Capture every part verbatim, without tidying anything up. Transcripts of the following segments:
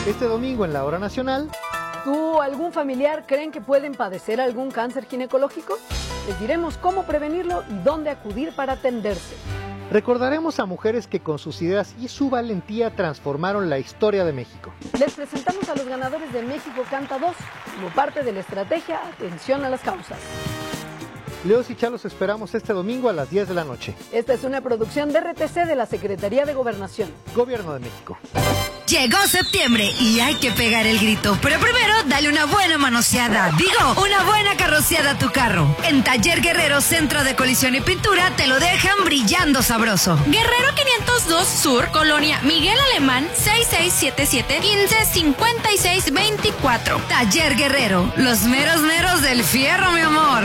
Este domingo en la Hora Nacional. ¿Tú o algún familiar creen que pueden padecer algún cáncer ginecológico? Les diremos cómo prevenirlo y dónde acudir para atenderse. Recordaremos a mujeres que con sus ideas y su valentía transformaron la historia de México. Les presentamos a los ganadores de México Canta dos, como parte de la estrategia Atención a las Causas. Leos y Chalos esperamos este domingo a las diez de la noche. Esta es una producción de R T C de la Secretaría de Gobernación. Gobierno de México. Llegó septiembre y hay que pegar el grito, pero primero dale una buena manoseada, digo, una buena carroceada a tu carro. En Taller Guerrero Centro de Colisión y Pintura te lo dejan brillando sabroso. Guerrero quinientos dos Sur, Colonia Miguel Alemán, seis seis siete siete, quince cincuenta y seis veinticuatro. Taller Guerrero, los meros meros del fierro, mi amor.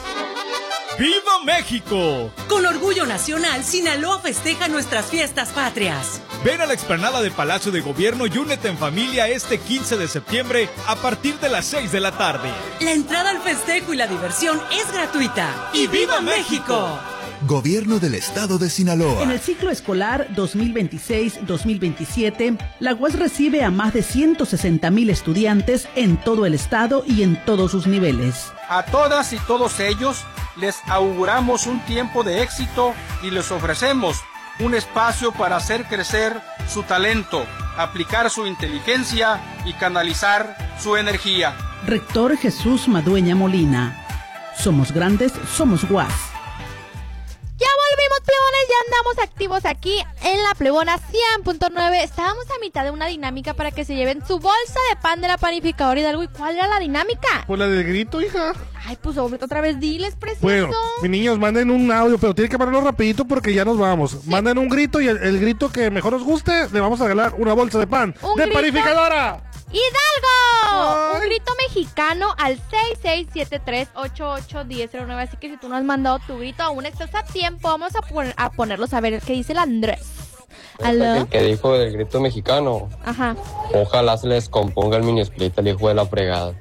¡Viva México! Con orgullo nacional, Sinaloa festeja nuestras fiestas patrias. Ven a la explanada de Palacio de Gobierno y únete en familia este quince de septiembre a partir de las seis de la tarde. La entrada al festejo y la diversión es gratuita. ¡Y viva México! Gobierno del Estado de Sinaloa. En el ciclo escolar dos mil veintiséis dos mil veintisiete, la U A S recibe a más de ciento sesenta mil estudiantes en todo el estado y en todos sus niveles. A todas y todos ellos les auguramos un tiempo de éxito y les ofrecemos un espacio para hacer crecer su talento, aplicar su inteligencia y canalizar su energía. Rector Jesús Madueña Molina. Somos grandes, somos U A S. Ya volvimos, plebones, ya andamos activos aquí en la Plebona cien punto nueve. Estábamos a mitad de una dinámica para que se lleven su bolsa de pan de la panificadora Hidalgo. ¿Y cuál era la dinámica? Pues la del grito, hija. Ay, pues otra vez diles, precioso. Bueno, mis niños, manden un audio, pero tienen que mandarlo rapidito porque ya nos vamos. Sí. Manden un grito y el, el grito que mejor os guste, le vamos a regalar una bolsa de pan ¿Un de grito? Panificadora ¡Hidalgo! Ay. Un grito mexicano al seis seis siete tres, ocho ocho, uno cero cero nueve. Así que si tú no has mandado tu grito, aún estás a tiempo. Vamos a, pon- a ponerlos a ver qué dice el Andrés. ¿Aló? El que dijo del grito mexicano. Ajá. Ojalá se les componga el mini split al hijo de la fregada.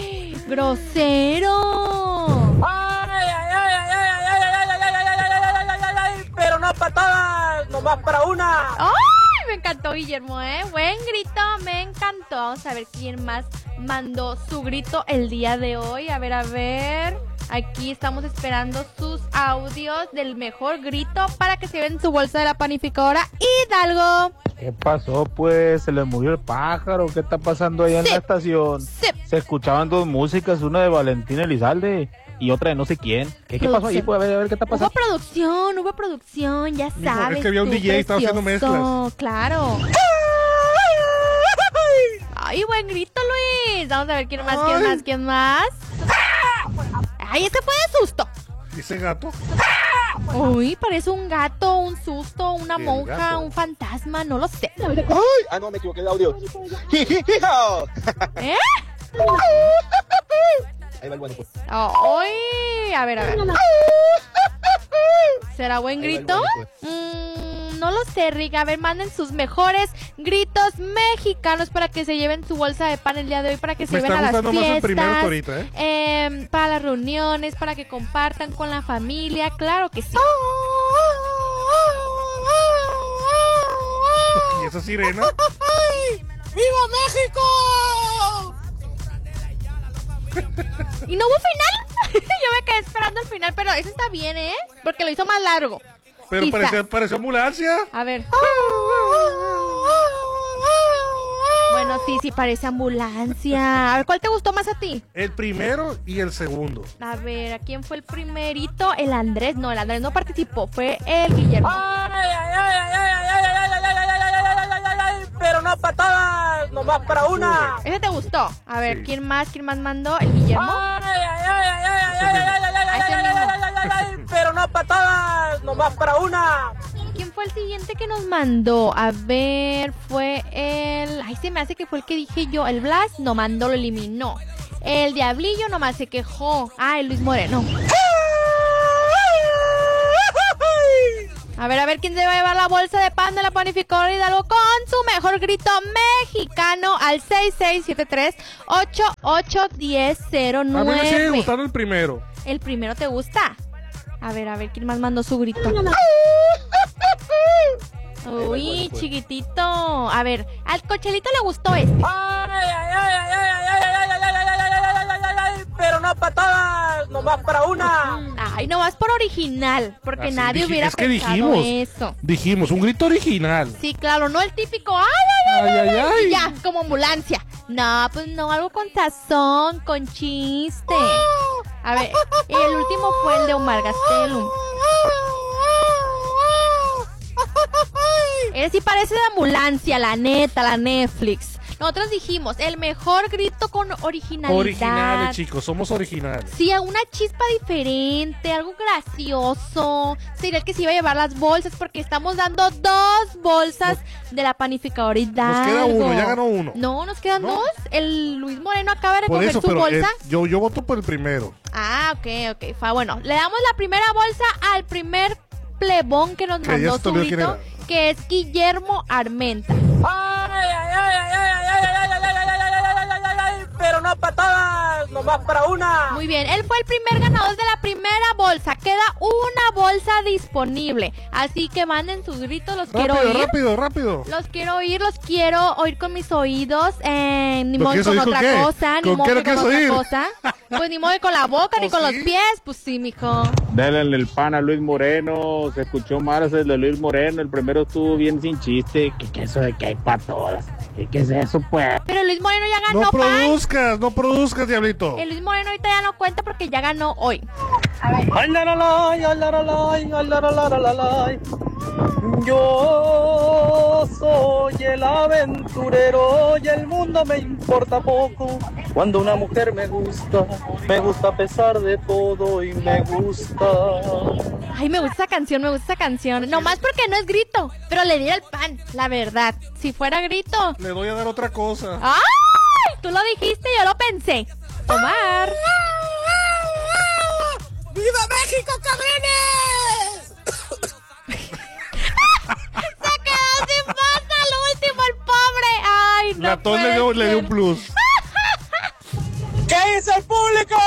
¡Grosero! ¡Ay, ay, ay, ay, ay, ay, ay, ay, ay, ay, ay, ay, ay! Pero no para todas, nomás para una. ¡Ay! Me encantó, Guillermo, ¿eh? Buen grito, me encantó. Vamos a ver quién más mandó su grito el día de hoy. A ver, a ver. Aquí estamos esperando sus audios del mejor grito para que se lleven su bolsa de la panificadora Hidalgo. ¿Qué pasó, pues? ¿Se le murió el pájaro? ¿Qué está pasando allá sí. en la estación? Sí. Se escuchaban dos músicas, una de Valentín Elizalde y otra de no sé quién. ¿Qué, ¿qué pasó ahí? Pues, a ver, a ver, ¿qué está pasando? Hubo producción, hubo producción, ya Mijo, sabes. Es que había un D J, estaba haciendo mezclas. Claro. Ay, buen grito, Luis. Vamos a ver quién más, quién más, quién más. Ay, ese fue de susto. ¿Y ese gato? Uy, parece un gato, un susto, una monja, gato. un fantasma, no lo sé. Ay, ah, no, me equivoqué de audio. ¿Eh? Ahí va el bueno, pues. Ay, a ver, a ver. ¿Será buen grito? Mm, no lo sé, Rick. A ver, manden sus mejores gritos mexicanos para que se lleven su bolsa de pan el día de hoy, para que se Me lleven está a las gustando más el primero que fiestas, ahorita, ¿eh? eh, para las reuniones, para que compartan con la familia. Claro que sí. ¿Y esa sirena? ¡Viva México! ¿Y no hubo final? Yo me quedé esperando el final, pero eso está bien, ¿eh? Porque lo hizo más largo. Pero pareció, pareció ambulancia. A ver. Bueno, sí, sí, parece ambulancia. A ver, ¿cuál te gustó más a ti? El primero y el segundo. A ver, ¿a quién fue el primerito? El Andrés. No, el Andrés no participó, fue el Guillermo. ¡Ay, ay, ay, ay, ay, ay, ay, ay, ay, ay, ay, ay, ay, ay! Pero no para todas, nomás para una. ¿Ese te gustó? A ver, Sí. ¿quién más? ¿Quién más mandó? ¿El Guillermo? ¡Ay, ay, ay, ay, ay, ay, ay, ay, ay, ay, ay, ay! Pero no para todas, nomás para una. ¿Quién fue el siguiente que nos mandó? A ver, fue el... Ay, se me hace que fue el que dije yo. El Blas no mandó, lo eliminó. El Diablillo nomás se quejó. Ah, el Luis Moreno. A ver, a ver, ¿quién se va a llevar la bolsa de pan de la panificadora Hidalgo con su mejor grito mexicano al seis seis siete tres, ocho ocho, uno cero nueve? A mí me sigue gustando el primero. ¿El primero te gusta? A ver, a ver, ¿quién más mandó su grito? Uy, chiquitito. A ver, al Cochelito le gustó este. Ay, ay, ay, ay, ay, ay, ay, ay, ay, ay, ay, ay, pero no para todas, nomás para una. Ay, nomás por original, porque Así nadie dije, hubiera es que pensado dijimos, eso. Dijimos, un grito original. Sí, claro, no el típico, ay, ay, ay, Ay, ay, ay, ay, ay. y ya, como ambulancia. No, pues no, algo con sazón, con chiste. A ver, el último fue el de Omar Gastelum. Él sí parece de ambulancia, la neta, la Netflix. Nosotros dijimos, el mejor grito con originalidad. Originales, chicos, somos originales. Sí, una chispa diferente, algo gracioso. Sería el que se iba a llevar las bolsas, porque estamos dando dos bolsas de la panificadora Hidalgo. Nos queda uno, ya ganó uno. No, nos quedan ¿No? dos. El Luis Moreno acaba de Por recoger eso, su pero bolsa. eh, yo, yo voto por el primero. Ah, ok, ok. Fa, bueno, le damos la primera bolsa al primer plebón que nos Que ya mandó se te su olvidó quién grito, era. que es Guillermo Armenta. Ay, ay, ay, ay, ay, ay, ay, ay, ay, ay, ay, ay, ay, ay, ay, pero no para todas, nomás para una. Muy bien, él fue el primer ganador de la primera bolsa. Queda una bolsa disponible. Así que manden sus gritos, los quiero Rápido, oír. rápido, rápido. Los quiero oír, los quiero oír con mis oídos. Eh, ni ¿Lo modo que quieres con oír con otra qué? cosa, ni ¿Con modo qué que lo con otra quieres oír? cosa. Pues ni modo que con la boca ni ¿Oh, con sí? los pies. Pues sí, mijo. Dale el pan a Luis Moreno, se escuchó mal el de Luis Moreno, el primero estuvo bien sin chiste, que, que eso de que hay para todas, ¿qué, qué es eso pues? Pero Luis Moreno ya ganó, No pan. produzcas, no produzcas, diablito. El Luis Moreno ahorita ya no cuenta porque ya ganó hoy. Ay, la, la, la, ay, la, la, la, ay, la, la, la, la, la, la. Yo soy el aventurero y el mundo me importa poco. Cuando una mujer me gusta, me gusta a pesar de todo y me gusta. Ay, me gusta esa canción, me gusta esa canción. Nomás porque no es grito, pero le diera el pan, la verdad. Si fuera grito. Le doy a dar otra cosa. ¡Ay! Tú lo dijiste, yo lo pensé. Omar. ¡Viva México, cabrones! Se quedó sin pasta al último, el pobre. Ay, no. La tos le dio, le dio un plus. ¿Qué dice el público?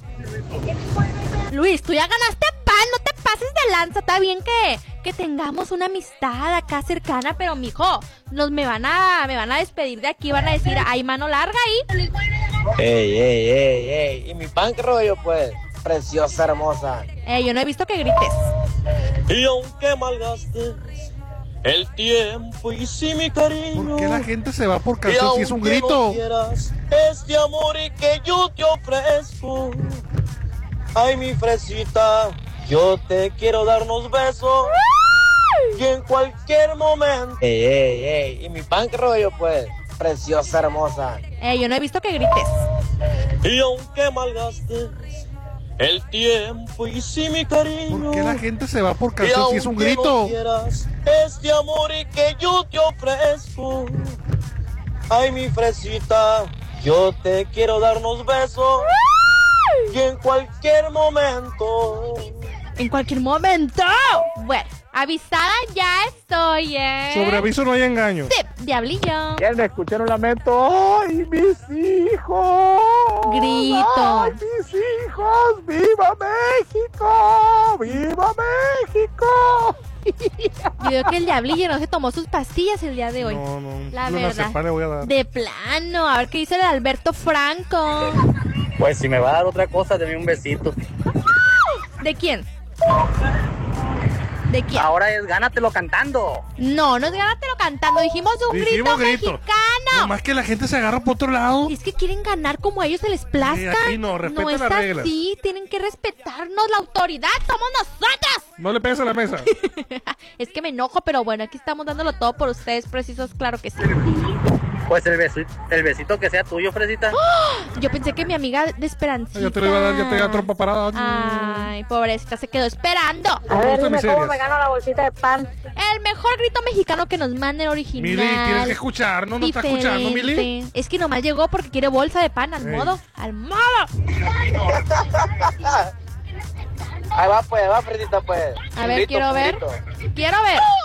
Luis, tú ya ganaste pan, no te pases de lanza. Está bien que, que tengamos una amistad acá cercana, pero mijo, nos me van a me van a despedir de aquí, van a decir, hay mano larga ahí. Ey, ey, ey, ey. ¿Y mi pan qué rollo, pues? Preciosa, hermosa. Eh, yo no he visto que grites. Y aunque malgastes el tiempo y si mi cariño. ¿Por qué la gente se va por y canción si es un aunque grito? no quieras este amor y que yo te ofrezco. Ay, mi fresita, yo te quiero dar unos besos. Y en cualquier momento. Ey, ey, ey. ¿Y mi pan qué rollo, pues? Preciosa, hermosa. Eh, yo no he visto que grites. Y aunque malgastes el tiempo y si mi cariño. ¿Por qué la gente se va por y canción si es un aunque grito? no quieras este amor y que yo te ofrezco. Ay, mi fresita, yo te quiero dar unos besos. Y en cualquier momento. En cualquier momento. Bueno, avisada ya estoy, ¿eh? Sobre aviso no hay engaño. Sí, diablillo. ¿Quieren escuchar un lamento? ¡Ay, mis hijos! Grito. ¡Ay, mis hijos! ¡Viva México! ¡Viva México! Yo veo que el diablillo no se tomó sus pastillas el día de hoy. No, no. La Una verdad. cepa le voy a dar. De plano. A ver qué dice el Alberto Franco. Pues si me va a dar otra cosa, deme un besito. ¿De quién? ¿De quién? Ahora es gánatelo cantando. No, no es gánatelo cantando. Dijimos un Dijimos grito, grito. mexicano. Nomás que la gente se agarra por otro lado. Es que quieren ganar como a ellos se les plazca. Sí, aquí no, respeta no es las reglas. así, tienen que respetarnos. La autoridad somos nosotros. No le pegues a la mesa. Es que me enojo, pero bueno, aquí estamos dándolo todo por ustedes, precisos, claro que sí. Pues el besito, el besito que sea tuyo, Fresita. ¡Oh! Yo pensé que mi amiga de Esperancita. Ya te lo iba a dar, ya te iba a trompa parada. Ay, pobrecita, se quedó esperando. A ver, dime cómo me gano la bolsita de pan. El mejor grito mexicano que nos manden original. Mili, tienes que escuchar, ¿no? ¿No está escuchando, Mili? diferente. Es que nomás llegó porque quiere bolsa de pan, al Ey. modo, al modo. Ahí va, pues, va, Fresita, pues. A Un ver, grito, quiero un ver. grito. Quiero ver.